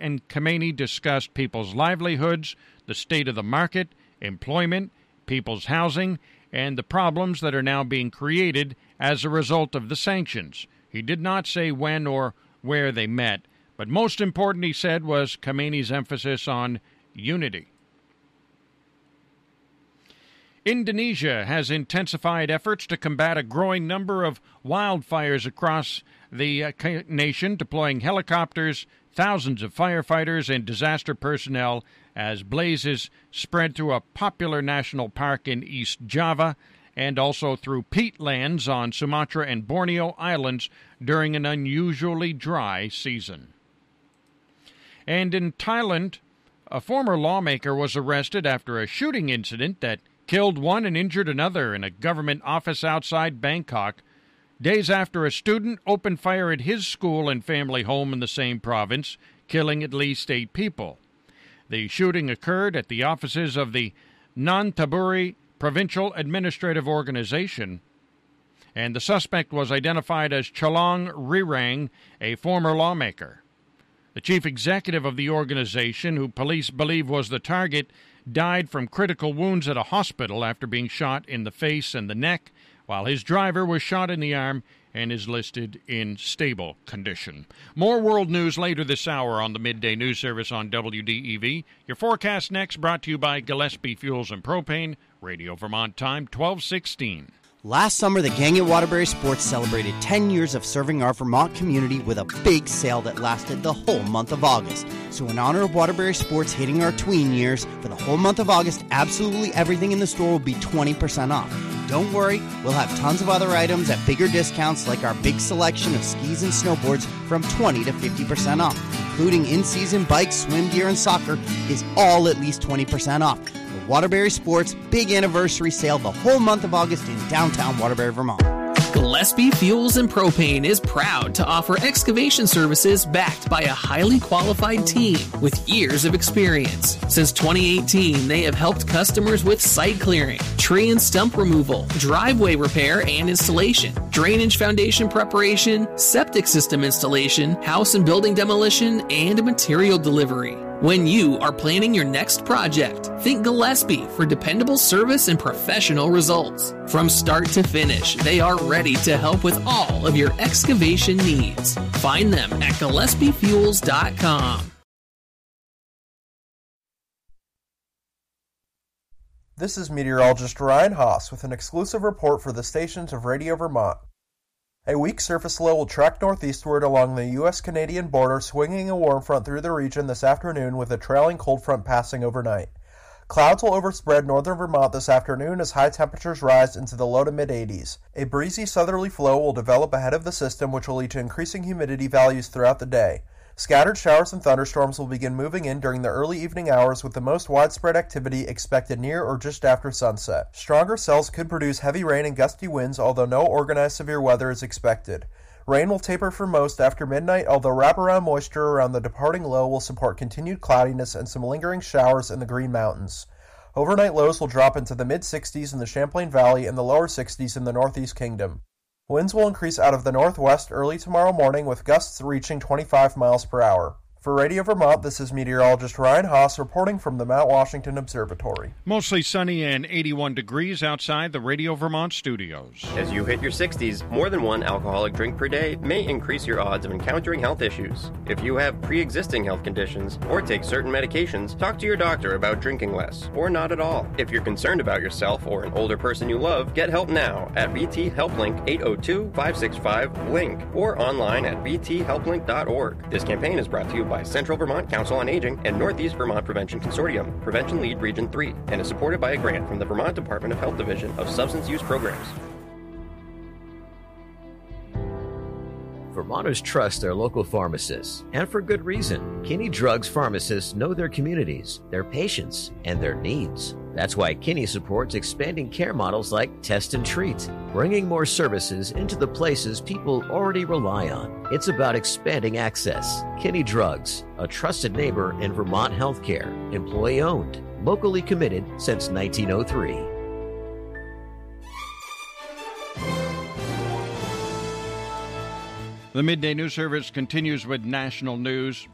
and Khamenei discussed people's livelihoods, the state of the market, employment, people's housing, and the problems that are now being created as a result of the sanctions. He did not say when or where they met, but most important, he said, was Khamenei's emphasis on unity. Indonesia has intensified efforts to combat a growing number of wildfires across the nation, deploying helicopters, thousands of firefighters, and disaster personnel as blazes spread through a popular national park in East Java and also through peatlands on Sumatra and Borneo Islands during an unusually dry season. And in Thailand, a former lawmaker was arrested after a shooting incident that killed one and injured another in a government office outside Bangkok, days after a student opened fire at his school and family home in the same province, killing at least 8 people. The shooting occurred at the offices of the Nonthaburi Provincial Administrative Organization, and the suspect was identified as Chalong Rirang, a former lawmaker. The chief executive of the organization, who police believe was the target, died from critical wounds at a hospital after being shot in the face and the neck, while his driver was shot in the arm and is listed in stable condition. More world news later this hour on the Midday News Service on WDEV. Your forecast next, brought to you by Gillespie Fuels and Propane. Radio Vermont time, 12:16. Last summer, the gang at Waterbury Sports celebrated 10 years of serving our Vermont community with a big sale that lasted the whole month of August. So in honor of Waterbury Sports hitting our tween years, for the whole month of August, absolutely everything in the store will be 20% off. Don't worry, we'll have tons of other items at bigger discounts, like our big selection of skis and snowboards from 20 to 50% off, including in-season bikes, swim gear, and soccer is all at least 20% off. The Waterbury Sports Big Anniversary Sale the whole month of August in downtown Waterbury, Vermont. Gillespie Fuels and Propane is proud to offer excavation services backed by a highly qualified team with years of experience. Since 2018, they have helped customers with site clearing, tree and stump removal, driveway repair and installation, drainage foundation preparation, septic system installation, house and building demolition, and material delivery. When you are planning your next project, think Gillespie for dependable service and professional results. From start to finish, they are ready to help with all of your excavation needs. Find them at GillespieFuels.com. This is meteorologist Ryan Haas with an exclusive report for the stations of Radio Vermont. A weak surface low will track northeastward along the U.S.-Canadian border, swinging a warm front through the region this afternoon with a trailing cold front passing overnight. Clouds will overspread northern Vermont this afternoon as high temperatures rise into the low to mid-80s. A breezy southerly flow will develop ahead of the system, which will lead to increasing humidity values throughout the day. Scattered showers and thunderstorms will begin moving in during the early evening hours, with the most widespread activity expected near or just after sunset. Stronger cells could produce heavy rain and gusty winds, although no organized severe weather is expected. Rain will taper for most after midnight, although wraparound moisture around the departing low will support continued cloudiness and some lingering showers in the Green Mountains. Overnight lows will drop into the mid-60s in the Champlain Valley and the lower 60s in the Northeast Kingdom. Winds will increase out of the northwest early tomorrow morning, with gusts reaching 25 miles per hour. For Radio Vermont, this is meteorologist Ryan Haas reporting from the Mount Washington Observatory. Mostly sunny and 81 degrees outside the Radio Vermont studios. As you hit your 60s, more than one alcoholic drink per day may increase your odds of encountering health issues. If you have pre-existing health conditions or take certain medications, talk to your doctor about drinking less or not at all. If you're concerned about yourself or an older person you love, get help now at VT Helplink 802-565-LINK or online at vthelplink.org. This campaign is brought to you by Central Vermont Council on Aging and Northeast Vermont Prevention Consortium, Prevention Lead Region 3, and is supported by a grant from the Vermont Department of Health Division of Substance Use Programs. Vermonters trust their local pharmacists, and for good reason. Kinney Drugs pharmacists know their communities, their patients, and their needs. That's why Kinney supports expanding care models like Test and Treat, bringing more services into the places people already rely on. It's about expanding access. Kinney Drugs, a trusted neighbor in Vermont healthcare, employee-owned, locally committed since 1903. The Midday News Service continues with national news.